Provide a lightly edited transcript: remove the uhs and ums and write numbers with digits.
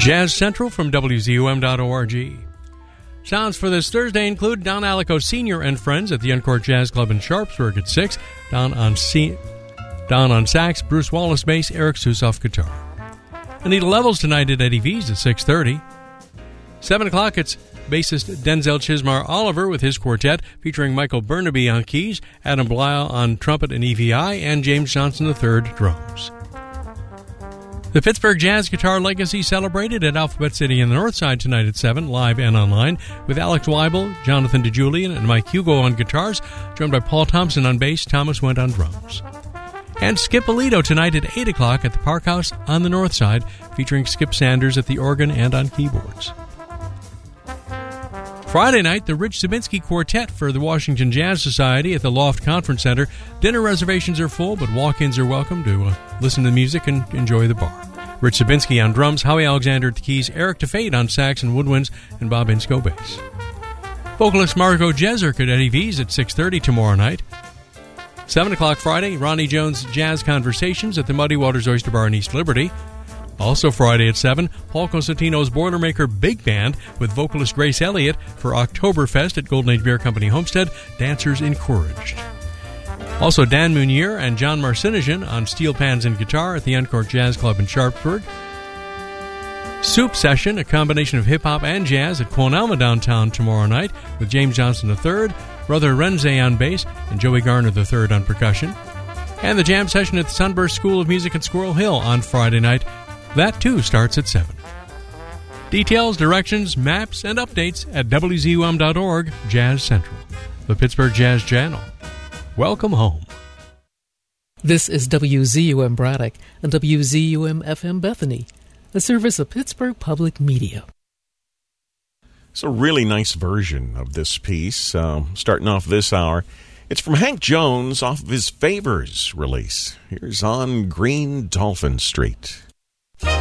Jazz Central from WZUM.org. Sounds for this Thursday include Don Alico Sr. and Friends at the Uncorked Jazz Club in Sharpsburg at 6. Don on sax, Bruce Wallace bass, Eric Susoff guitar. Anita Levels tonight at Eddie V's at 6:30. 7 o'clock, it's bassist Denzel Chismar Oliver with his quartet, featuring Michael Burnaby on keys, Adam Blyle on trumpet and EVI, and James Johnson III drums. The Pittsburgh Jazz Guitar Legacy celebrated at Alphabet City in the North Side tonight at 7, live and online, with Alex Weibel, Jonathan DeJulian, and Mike Hugo on guitars, joined by Paul Thompson on bass, Thomas Went on drums. And Skip Alito tonight at 8 o'clock at the Park House on the North Side, featuring Skip Sanders at the organ and on keyboards. Friday night, the Rich Zabinski Quartet for the Washington Jazz Society at the Loft Conference Center. Dinner reservations are full, but walk-ins are welcome to listen to the music and enjoy the bar. Rich Zabinski on drums, Howie Alexander at the keys, Eric DeFate on sax and woodwinds, and Bob Insko bass. Vocalist Margot Jeserk at Eddie V's at 6:30 tomorrow night. 7 o'clock Friday, Ronnie Jones Jazz Conversations at the Muddy Waters Oyster Bar in East Liberty. Also Friday at 7, Paul Cosentino's Boilermaker Big Band with vocalist Grace Elliott for Oktoberfest at Golden Age Beer Company Homestead, Dancers Encouraged. Also Dan Munier and John Marcinosian on steel pans and guitar at the Uncorked Jazz Club in Sharpsburg. Soup Session, a combination of hip-hop and jazz at Quon Alma downtown tomorrow night with James Johnson III, Brother Renze on bass, and Joey Garner III on percussion. And the jam session at the Sunburst School of Music at Squirrel Hill on Friday night. That, too, starts at 7. Details, directions, maps, and updates at WZUM.org, Jazz Central, the Pittsburgh Jazz Channel. Welcome home. This is WZUM Braddock and WZUM FM Bethany, a service of Pittsburgh Public Media. It's a really nice version of this piece, starting off this hour. It's from Hank Jones off of his Favors release. Here's On Green Dolphin Street.